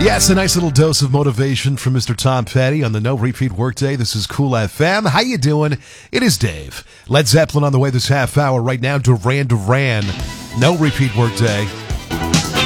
Yes, a nice little dose of motivation from Mr. Tom Petty on the No Repeat Workday. This is Cool FM. How you doing? It is Dave. Led Zeppelin on the way this half hour. Right now, Duran Duran. No Repeat Workday.